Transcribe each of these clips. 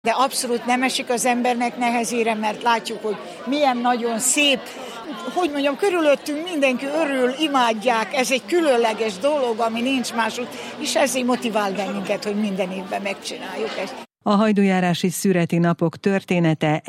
De abszolút nem esik az embernek nehezére, mert látjuk, hogy milyen nagyon szép, hogy mondjam, körülöttünk mindenki örül, imádják, ez egy különleges dolog, ami nincs máshogy, és ezért motivál bennünket, hogy minden évben megcsináljuk ezt. A hajdújárási szüreti napok története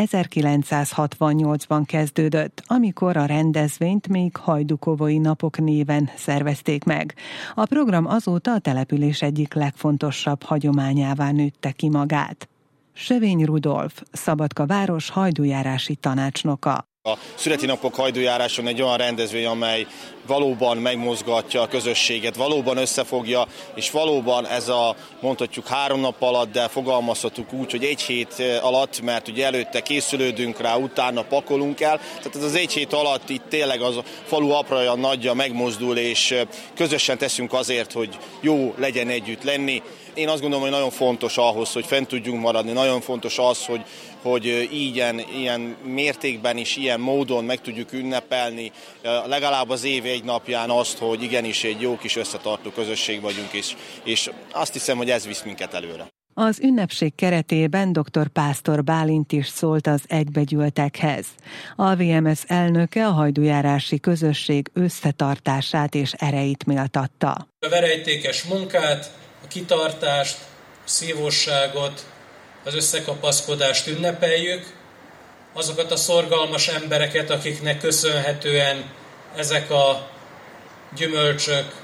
1968-ban kezdődött, amikor a rendezvényt még Hajdúkovói napok néven szervezték meg. A program azóta a település egyik legfontosabb hagyományává nőtte ki magát. Sövény Rudolf, Szabadka város hajdújárási tanácsnoka. A szüreti napok hajdújáráson egy olyan rendezvény, amely valóban megmozgatja a közösséget, valóban összefogja, és valóban ez a, mondhatjuk 3 nap alatt, de fogalmazhatunk úgy, hogy 1 hét alatt, mert ugye előtte készülődünk rá, utána pakolunk el. Tehát ez az 1 hét alatt itt tényleg az a falu apraja nagyja megmozdul, és közösen teszünk azért, hogy jó legyen együtt lenni. Én azt gondolom, hogy nagyon fontos ahhoz, hogy fent tudjunk maradni, nagyon fontos az, hogy ilyen mértékben is, ilyen módon meg tudjuk ünnepelni legalább az év egy napján azt, hogy igenis egy jó kis összetartó közösség vagyunk, és azt hiszem, hogy ez visz minket előre. Az ünnepség keretében dr. Pásztor Bálint is szólt az egybegyűltekhez. A VMS elnöke a hajdújárási közösség összetartását és erejét méltatta. A verejtékes munkát, a kitartást, a szívósságot, az összekapaszkodást ünnepeljük, azokat a szorgalmas embereket, akiknek köszönhetően ezek a gyümölcsök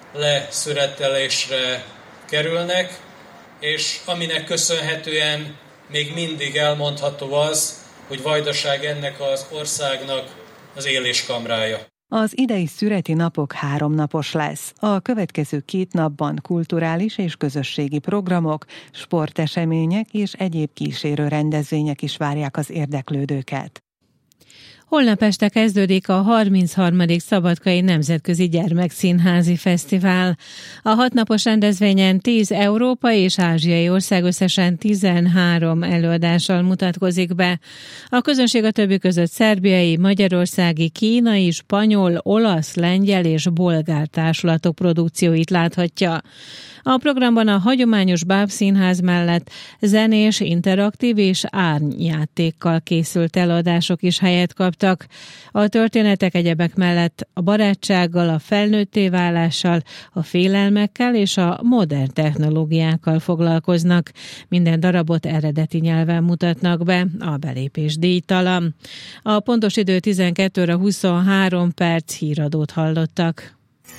leszüretelésre kerülnek, és aminek köszönhetően még mindig elmondható az, hogy Vajdaság ennek az országnak az éléskamrája. Az idei szüreti napok 3 napos lesz. A következő 2 napban kulturális és közösségi programok, sportesemények és egyéb kísérő rendezvények is várják az érdeklődőket. Holnap este kezdődik a 33. Szabadkai Nemzetközi Gyermekszínházi Fesztivál. A 6 napos rendezvényen 10 európai és ázsiai ország összesen 13 előadással mutatkozik be. A közönség a többi között szerbiai, magyarországi, kínai, spanyol, olasz, lengyel és bolgár társulatok produkcióit láthatja. A programban a hagyományos bábszínház mellett zenés, interaktív és árnyjátékkal készült előadások is helyet kaptak. A történetek egyebek mellett a barátsággal, a felnőtté válással, a félelmekkel és a modern technológiákkal foglalkoznak. Minden darabot eredeti nyelven mutatnak be, a belépés díjtalan. A pontos idő 12 óra 23 perc, híradót hallottak.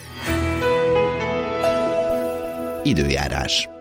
Időjárás.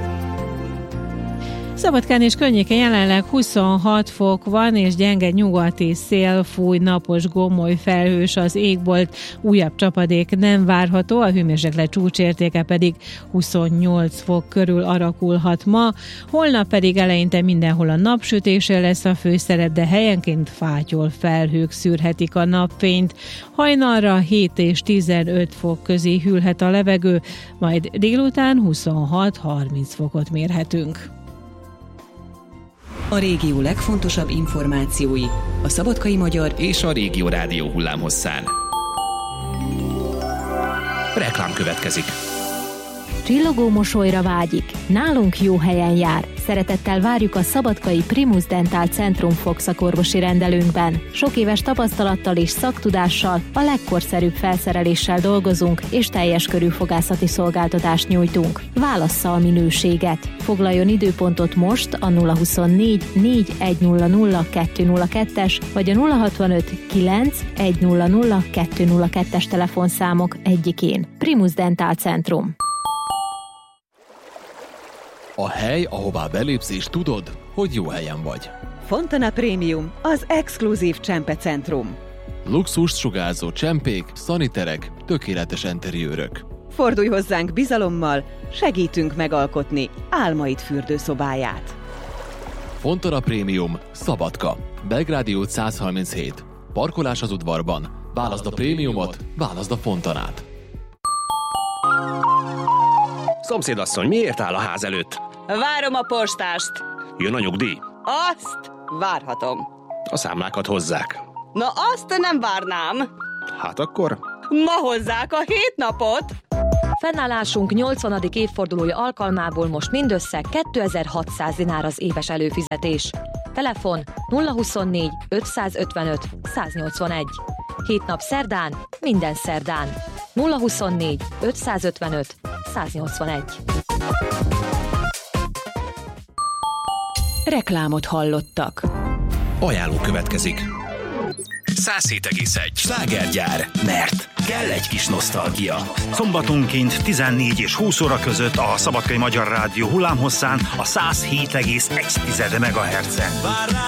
Szabadkán és környéken jelenleg 26 fok van, és gyenge nyugati szél fúj, napos gomoly felhős az égbolt, újabb csapadék nem várható, a hőmérséklet csúcsértéke pedig 28 fok körül alakulhat ma, holnap pedig eleinte mindenhol a napsütésre lesz a főszerep, de helyenként fátyol felhők szűrhetik a napfényt. Hajnalra 7 és 15 fok közé hűlhet a levegő, majd délután 26-30 fokot mérhetünk. A régió legfontosabb információi a Szabadkai Magyar és a Régió Rádió hullámhosszán. Reklám következik. Csillogó mosolyra vágyik, nálunk jó helyen jár. Szeretettel várjuk a szabadkai Primus Dental Centrum fogszakorvosi rendelőnkben. Sok éves tapasztalattal és szaktudással, a legkorszerűbb felszereléssel dolgozunk, és teljes körű fogászati szolgáltatást nyújtunk. Válassza a minőséget. Foglaljon időpontot most a 024 4100 202-es vagy a 065 9 100 202-es telefonszámok egyikén. Primus Dental Centrum. A hely, ahová belépsz és tudod, hogy jó helyen vagy. Fontana Premium, az exkluzív csempecentrum. Luxust sugárzó csempék, szaniterek, tökéletes interiőrök. Fordulj hozzánk bizalommal, segítünk megalkotni álmaid fürdőszobáját. Fontana Premium, Szabadka, Belgrádi út 137. Parkolás az udvarban. Válaszd a prémiumot, válaszd a Fontanát. Szomszédasszony, miért áll a ház előtt? Várom a postást. Jön a nyugdíj? Azt várhatom. A számlákat hozzák. Na azt nem várnám. Hát akkor? Ma hozzák a 7 napot. Fennállásunk 80. évfordulója alkalmából most mindössze 2600 dinár az éves előfizetés. Telefon 024 555 181. 7 nap szerdán, minden szerdán. 024 555 181. Reklámot hallottak. Ajánló következik. 107,1 Slágergyár, mert kell egy kis nosztalgia. Szombatonként 14 és 20 óra között a Szabadkai Magyar Rádió hullámhosszán a 107,1 MHz-en.